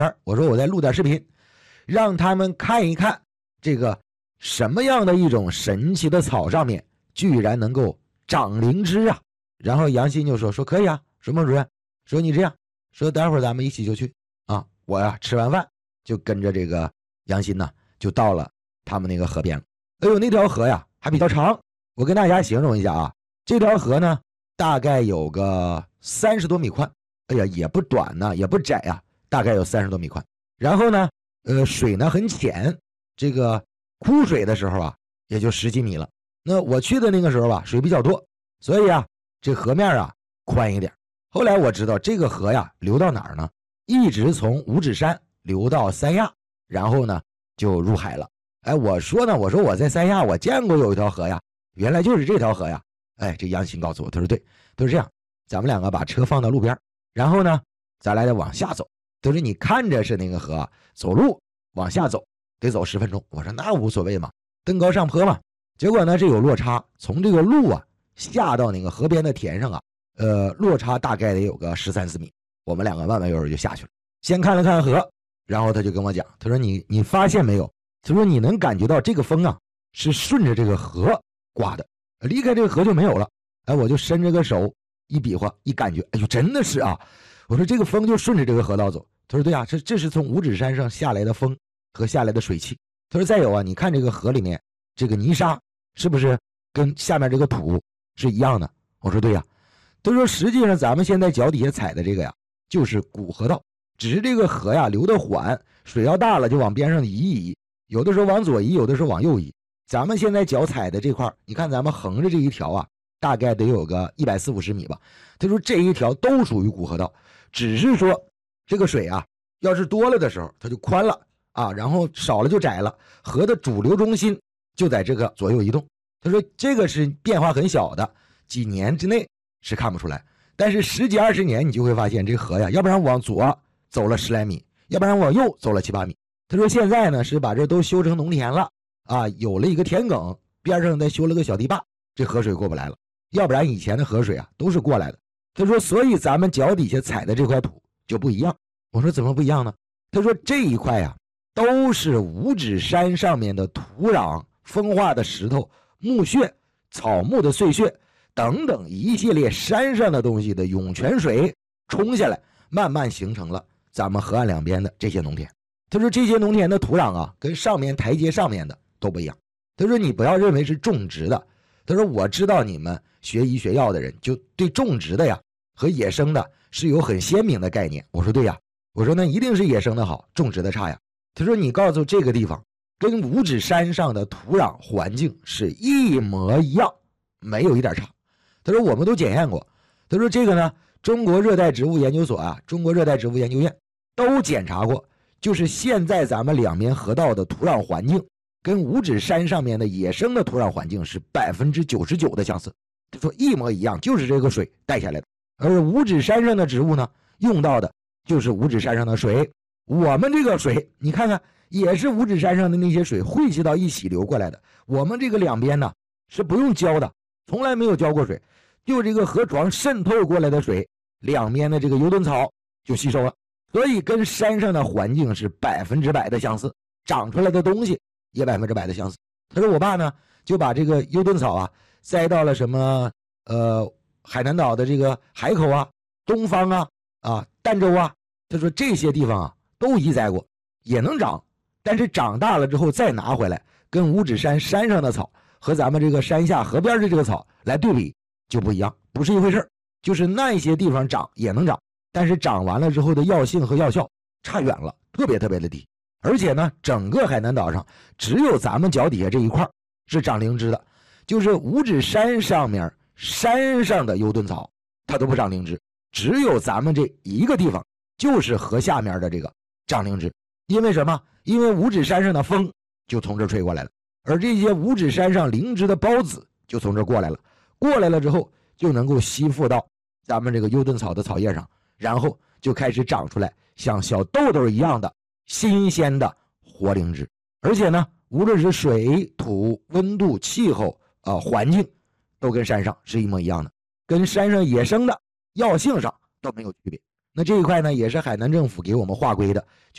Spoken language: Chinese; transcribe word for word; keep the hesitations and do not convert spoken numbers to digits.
我说我再录点视频，让他们看一看这个什么样的一种神奇的草上面居然能够长灵芝啊。然后杨鑫就说说可以啊，说孟主任，说你这样说，待会儿咱们一起就去啊。我呀、啊、吃完饭就跟着这个杨鑫呢就到了他们那个河边了。哎呦，那条河呀还比较长，我跟大家形容一下啊，这条河呢大概有个三十多米宽，哎呀也不短呢也不窄啊，大概有三十多米宽。然后呢呃水呢很浅，这个枯水的时候啊也就十几米了。那我去的那个时候啊水比较多，所以啊这河面啊宽一点。后来我知道这个河呀流到哪儿呢，一直从五指山流到三亚，然后呢就入海了。哎，我说呢我说我在三亚我见过有一条河呀，原来就是这条河呀。哎，这杨鑫告诉我，他说对，都是这样，咱们两个把车放到路边，然后呢咱来再往下走。他说你看着是那个河，走路往下走得走十分钟。我说那无所谓嘛，登高上坡嘛。结果呢这有落差，从这个路啊下到那个河边的田上啊，呃落差大概得有个十三四米。我们两个慢慢悠悠就下去了，先看了看河，然后他就跟我讲，他说你你发现没有，他说你能感觉到这个风啊是顺着这个河刮的，离开这个河就没有了。哎，我就伸着个手一比划一感觉，哎呦真的是啊，我说这个风就顺着这个河道走。他说对啊，这这是从五指山上下来的风和下来的水汽。他说再有啊，你看这个河里面这个泥沙是不是跟下面这个土是一样的？我说对呀。他说实际上咱们现在脚底下踩的这个呀就是古河道，只是这个河呀流得缓，水要大了就往边上移一移，有的时候往左移，有的时候往右移。咱们现在脚踩的这块，你看咱们横着这一条啊大概得有个一百四五十米吧。他说这一条都属于古河道，只是说这个水啊要是多了的时候它就宽了啊，然后少了就窄了，河的主流中心就在这个左右移动。他说这个是变化很小的，几年之内是看不出来，但是十几二十年你就会发现这河呀，要不然往左走了十来米，要不然往右走了七八米。他说现在呢是把这都修成农田了啊，有了一个田埂，边上再修了个小堤坝，这河水过不来了，要不然以前的河水啊都是过来的。他说所以咱们脚底下踩的这块土就不一样。我说怎么不一样呢？他说这一块呀都是五指山上面的土壤、风化的石头、木屑、草木的碎屑等等一系列山上的东西的涌泉水冲下来，慢慢形成了咱们河岸两边的这些农田。他说这些农田的土壤啊跟上面台阶上面的都不一样。他说你不要认为是种植的，他说我知道你们学医学药的人就对种植的呀和野生的是有很鲜明的概念。我说对呀，我说那一定是野生的好，种植的差呀。他说你告诉这个地方跟五指山上的土壤环境是一模一样，没有一点差。他说我们都检验过，他说这个呢中国热带植物研究所啊，中国热带植物研究院都检查过，就是现在咱们两边河道的土壤环境跟五指山上面的野生的土壤环境是百分之九十九的相似。他说一模一样，就是这个水带下来的。而五指山上的植物呢用到的就是五指山上的水，我们这个水你看看也是五指山上的那些水汇集到一起流过来的。我们这个两边呢是不用浇的，从来没有浇过水，就这个河床渗透过来的水，两边的这个油墩草就吸收了，所以跟山上的环境是百分之百的相似，长出来的东西也百分之百的相似。他说我爸呢就把这个油墩草啊栽到了什么呃海南岛的这个海口啊、东方啊、啊儋州啊，他说这些地方啊都移栽过，也能长，但是长大了之后再拿回来，跟五指山山上的草和咱们这个山下河边的这个草来对比就不一样，不是一回事。就是那些地方长也能长，但是长完了之后的药性和药效差远了，特别特别的低。而且呢整个海南岛上只有咱们脚底下这一块是长灵芝的，就是五指山上面山上的油墩草它都不长灵芝，只有咱们这一个地方就是河下面的这个长灵芝。因为什么？因为五指山上的风就从这吹过来了，而这些五指山上灵芝的孢子就从这过来了，过来了之后就能够吸附到咱们这个油墩草的草叶上，然后就开始长出来像小豆豆一样的新鲜的活灵芝。而且呢无论是水土温度气候呃环境都跟山上是一模一样的，跟山上野生的药性上都没有区别。那这一块呢也是海南政府给我们划归的，